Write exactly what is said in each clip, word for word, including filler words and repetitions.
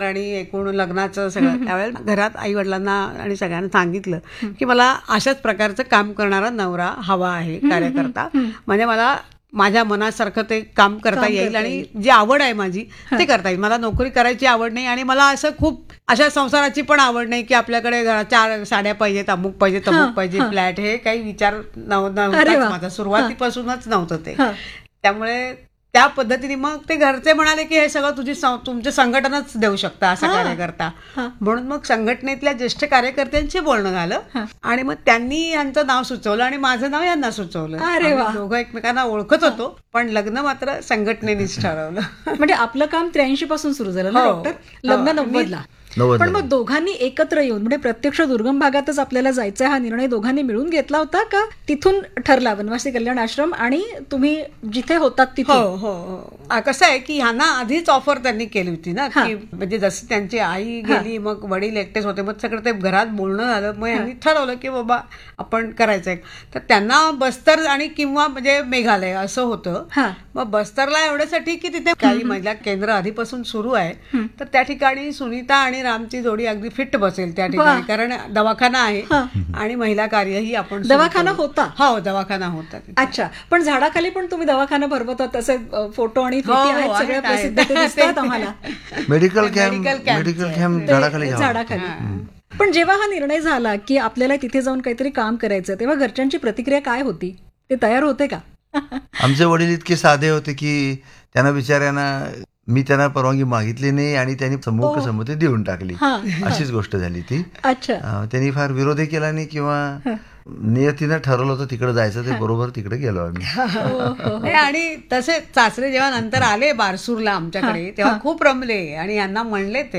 आणि एकूण लग्नाचं सगळं त्यावेळेला घरात आई वडिलांना आणि सगळ्यांना सांगितलं की मला अशाच प्रकारचं काम करणारा नवरा हवा आहे, कार्यकर्ता. म्हणजे मला माझ्या मनासारखं ते काम करता येईल आणि जी आवड आहे माझी ते करता येईल. मला नोकरी करायची आवड नाही आणि मला असं खूप अशा संसाराची पण आवड नाही की आपल्याकडे चार साड्या पाहिजेत, अमुक पाहिजे, तमुक पाहिजे, फ्लॅट, हे काही विचार नव्हता माझा, सुरुवातीपासूनच नव्हतं ते. त्यामुळे त्या पद्धतीने मग ते घरचे म्हणाले की हे सगळं तुझी तुमचे संघटनच देऊ शकता असा कार्यकर्ता. म्हणून मग संघटनेतल्या ज्येष्ठ कार्यकर्त्यांशी बोलणं झालं आणि मग त्यांनी यांचं नाव सुचवलं आणि माझं नाव यांना सुचवलं. दोघं एकमेकांना ओळखत होतो पण लग्न मात्र संघटनेनेच ठरवलं. म्हणजे आपलं काम त्र्याऐंशी पासून सुरू झालं ना डॉक्टर, लग्न नव्वदला. पण मग दोघांनी एकत्र येऊन म्हणजे प्रत्यक्ष दुर्गम भागातच आपल्याला जायचा हा निर्णय दोघांनी मिळून घेतला होता का तिथून ठरला वनवासी कल्याण आश्रम आणि तुम्ही जिथे होतात तिथे? हो हो कसं आहे की ह्यांना आधीच ऑफर त्यांनी केली होती ना, की म्हणजे जसं त्यांची आई गेली मग वडील एकटेच होते, मग सगळं ते घरात बोलणं झालं, मग यांनी ठरवलं की बाबा आपण करायचंय. तर त्यांना बस्तर आणि किंवा म्हणजे मेघालय असं होतं. मग बस्तरला एवढ्यासाठी की तिथे काही महिला केंद्र आधीपासून सुरू आहे, तर त्या ठिकाणी सुनीता आणि रामची जोडी अगदी फिट बसेल त्या ठिकाणी, कारण दवाखाना आहे आणि महिला कार्यही आपण. दवाखाना होता? हो, दवाखाना होता. अच्छा, पण झाडाखाली पण तुम्ही दवाखाना भरवतात असे फोटो आणि सगळ्या प्रसिद्ध दिसतात आम्हाला. मेडिकल कॅम्प मेडिकल कॅम्प झाडाखाली झाडाखाली. पण जेव्हा हा निर्णय झाला की आपल्याला तिथे जाऊन काहीतरी काम करायचं, तेव्हा घरच्यांची प्रतिक्रिया काय होती? ते तयार होते का? आमचे वडील इतके साधे होते की त्यांना बिचाऱ्यांना मी त्यांना परवानगी मागितली नाही आणि त्यांनी संमुख संमती देऊन टाकली, अशीच गोष्ट झाली ती. अच्छा. त्यांनी फार विरोधही केला नाही किंवा नियतीनं ठरवलं होतं तिकडे जायचं, ते बरोबर तिकडे गेलो आम्ही. आणि तसे सासरे जेव्हा नंतर आले बारसूरला आमच्याकडे तेव्हा खूप रमले आणि यांना म्हणले ते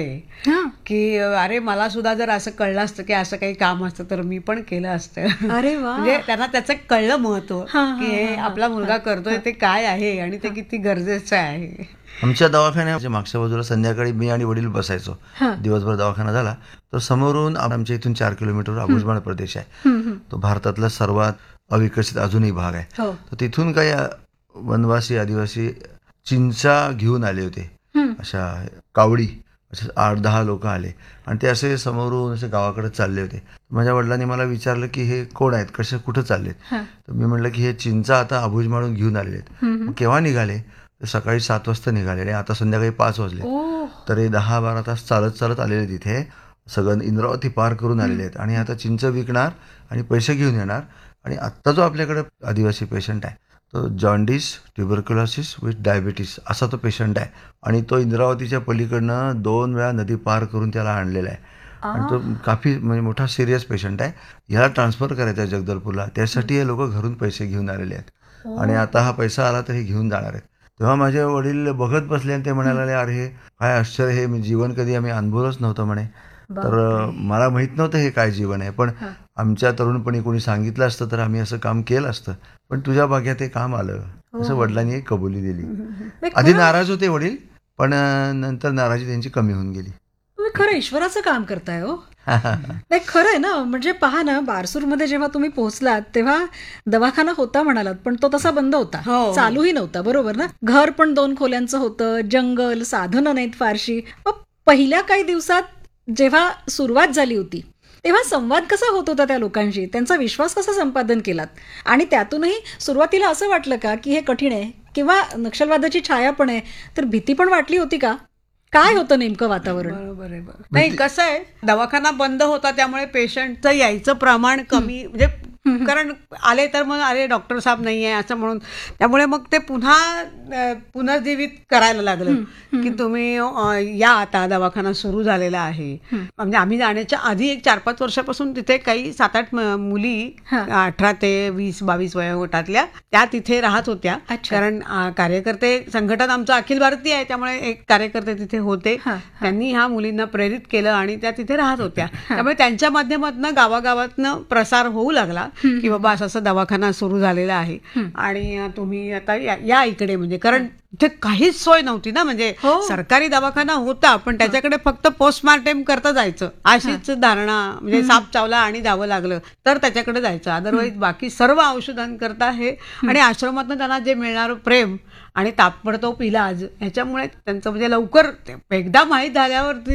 की अरे मला सुद्धा जर असं कळलं असतं की असं काही काम असतं तर मी पण केलं असतं. अरे वा. म्हणजे त्यांना त्याचं कळलं महत्व की हे आपला मुलगा करतोय ते काय आहे आणि ते किती गरजेचं आहे. आमच्या दवाखान्याच्या मागच्या बाजूला संध्याकाळी मी आणि वडील बसायचो. दिवसभर दवाखाना झाला तर समोरून आमच्या इथून चार किलोमीटर अबुजमाळ प्रदेश आहे. तो भारतातला सर्वात अविकसित अजूनही भाग आहे. तर तिथून काही वनवासी आदिवासी चिंचा घेऊन आले होते, अशा कावडी, असे आठ दहा लोक आले आणि ते असे समोरून असे गावाकडे चालले होते. माझ्या वडिलांनी मला विचारलं की हे कोण आहेत, कसे कुठं चाललेत? तर मी म्हटलं की हे चिंचा आता अबुजमाळून घेऊन आलेले आहेत. केव्हा निघाले? सकाळी सात वाजता निघाले आणि आता संध्याकाळी पाच वाजले. तर हे दहा बारा तास चालत चालत आलेले तिथे, सगळं इंद्रावती पार करून आलेले आहेत आणि आता चिंच विकणार आणि पैसे घेऊन येणार. आणि आत्ता जो आपल्याकडे आदिवासी पेशंट आहे तो जॉन्डिस, ट्युबरक्युलोसिस विथ डायबिटीस असा तो पेशंट आहे आणि तो इंद्रावतीच्या पलीकडनं दोन वेळा नदी पार करून त्याला आणलेला आहे आणि तो काफी म्हणजे मोठा सिरियस पेशंट आहे. ह्याला ट्रान्सफर करायचा आहे जगदलपूरला, त्यासाठी हे लोक घरून पैसे घेऊन आलेले आहेत आणि आता हा पैसा आला तर हे घेऊन जाणार आहेत. तेव्हा माझे वडील बघत बसले आणि ते म्हणाले अरे हे काय आश्चर्य, हे मी जीवन कधी आम्ही अनुभवलंच नव्हतं म्हणे. तर मला माहित नव्हतं हे काय जीवन आहे, पण आमच्या तरुणपणी कोणी सांगितलं असतं तर आम्ही असं काम केलं असतं, पण तुझ्या भाग्यात हे काम आलं, असं वडिलांनी एक कबुली दिली. आधी नाराज होते वडील, पण नंतर नाराजी त्यांची कमी होऊन गेली. तुम्ही खरं ईश्वराचं काम करताय हो. नाही खरं आहे ना. म्हणजे पहा ना, बारसूरमध्ये जेव्हा तुम्ही पोहोचलात तेव्हा दवाखाना होता म्हणालात, पण तो तसा बंद होता, चालूही नव्हता, बरोबर ना? घर पण दोन खोल्यांचं होतं, जंगल, साधनं नाहीत फारशी. मग पहिल्या काही दिवसात जेव्हा सुरुवात झाली होती तेव्हा संवाद कसा होत होता त्या लोकांशी, त्यांचा विश्वास कसा संपादन केलात? आणि त्यातूनही सुरुवातीला असं वाटलं का की हे कठीण आहे किंवा नक्षलवादाची छाया पण आहे, तर भीती पण वाटली होती का? काय होतं नेमकं वातावरण? बरोबर आहे. नाही कसं आहे, दवाखाना बंद होता त्यामुळे पेशंटचं यायचं प्रमाण कमी, म्हणजे कारण आले तर मग अरे डॉक्टर साहेब नाही आहे असं म्हणून, त्यामुळे मग ते पुन्हा पुनर्जीवित करायला लागलं की तुम्ही या, आता दवाखाना सुरू झालेला आहे. म्हणजे आम्ही जाण्याच्या आधी एक चार पाच वर्षापासून तिथे काही सात आठ मुली अठरा ते वीस बावीस वयोगटातल्या त्या तिथे राहत होत्या, कारण कार्यकर्ते संघटन आमचं अखिल भारतीय आहे त्यामुळे एक कार्यकर्ते तिथे होते. त्यांनी ह्या मुलींना प्रेरित केलं आणि त्या तिथे राहत होत्या. त्यामुळे त्यांच्या माध्यमातून गावागावातनं प्रसार होऊ लागला की बाबा असं दवाखाना सुरू झालेला आहे आणि तुम्ही आता या इकडे, म्हणजे कारण इथे काहीच सोय नव्हती ना. म्हणजे सरकारी दवाखाना होता पण त्याच्याकडे फक्त पोस्टमार्टम करता जायचं, अशीच धारणा, म्हणजे साप चावला आणि जावं लागलं तर त्याच्याकडे जायचं, अदरवाईज बाकी सर्व औषधांकरता हे. आणि आश्रमातनं त्यांना जे मिळणारं प्रेम आणि ताबडतोब इलाज ह्याच्यामुळे त्यांचं म्हणजे लवकर एकदा माहीत झाल्यावर